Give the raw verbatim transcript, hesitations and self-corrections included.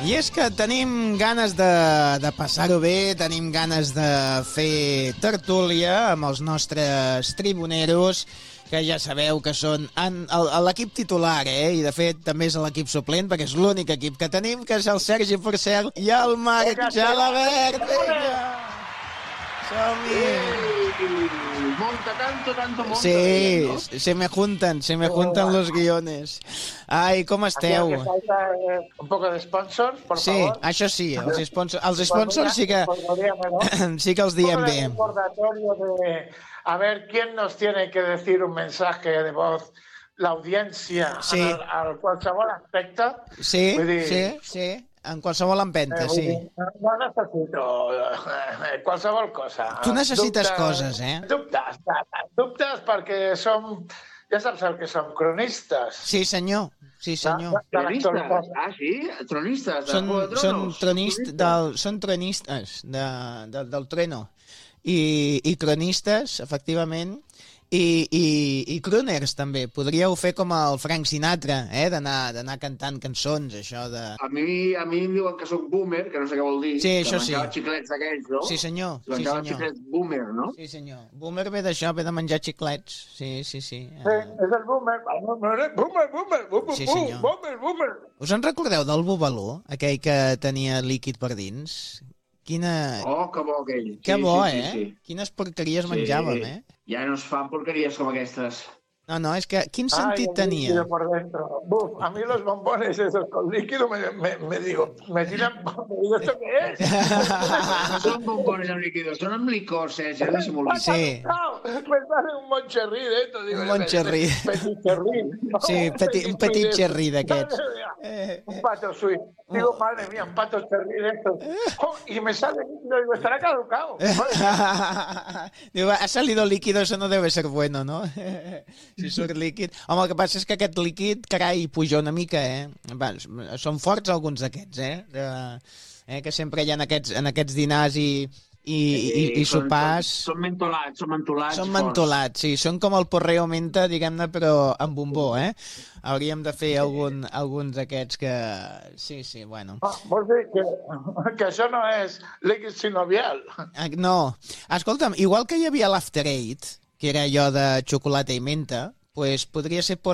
I és que tenim ganes de, de passar-ho bé, tenim ganes de fer tertúlia amb els nostres tribuneros, que ja sabeu que són en, el, l'equip titular, eh? I de fet també és l'equip suplent, perquè és l'únic equip que tenim, que és el Sergi Porcel i el Marc Gelabert. Vinga! Som-hi! Monta tanto, tanto monta. Sí, bien, ¿no? se me juntan, se me juntan los guiones. Ai, com esteu? Aquí falta eh, un poco de sponsors, por Sí, favor. això sí, els sponsors, els sponsors sí que, sí que els diem bé. Un recordatorio de a ver quién nos tiene que decir un mensaje de voz, la audiencia, Sí. al, al qualsevol aspecte. Sí, Vull dir, sí, sí, en qualsevol empenta, eh, vull sí. dir, no necessito eh, qualsevol cosa. Tu necessites Dubtes- coses, eh? Dubtes, dubtes perquè som, ja saps el que som, cronistes. Sí, senyor, sí, senyor. De- de l'actualitat. Tronistes, ah, sí? Tronistes, de Són, Juego de són, Tronos. tronist, del, són tronistes de, de, del Treno i, i cronistes, efectivament, i, i, i crooners també. Podríeu fer com el Frank Sinatra, eh? d'anar d'anar cantant cançons, això de... A mi, a mi em diuen que sóc boomer, que no sé què vol dir. Sí, això que sí. menjava xiclets d'aquells, no? Sí, senyor, Que sí, menjava senyor. xiclets boomer, no? Sí, senyor. Boomer ve d'això, ve de menjar xiclets. Sí, sí, sí. Sí, és el boomer. Boomer, boomer, boomer, boomer, Sí, senyor. boomer, boomer. Us en recordeu del Bubalú, aquell que tenia líquid per dins? Quina... Oh, que bo aquell. Que sí, bo, sí, eh? Sí, sí. Quines porqueries Sí. menjàvem, eh? Ja no es fan porqueries com aquestes. No, no, és que quin Ay, sentit el tenia? líquido por dentro. Buf, a mí los bombones esos con líquido me, me, me digo, me tiran, me digo, ¿esto qué es? No són bombones amb líquidos, són amb licor, Sergi, deixa'm dir. Sí. No, me sale un moncherrí dentro. Digo, Un moncherrí. Petit cherrí. No, Sí, petit, un petit cherry d'aquests. Madre mía, Eh, un pato suizo. Digo, madre mía, un pato cherry de estos. Oh, y me sale líquido, digo, estará caducado. Diu, ha salido líquido, eso no debe ser bueno, no? Si surt líquid. Home, el que passa és que aquest líquid, carai, puja una mica, eh? Va, són forts alguns d'aquests, eh? De, eh? Que sempre hi ha en aquests, en aquests dinars i, i, i, i són- sopars. Són, són mentolats, són mentolats. Són forts. mentolats, sí, són com el porreo menta, diguem-ne, però amb bombó, eh? Hauríem de fer algun, alguns d'aquests que... Sí, sí, bueno. Ah, vols dir que, que això no és líquid sinovial? Ah, no, escolta'm, igual que hi havia l'After Eight, que era allò de xocolata i menta, pues podria ser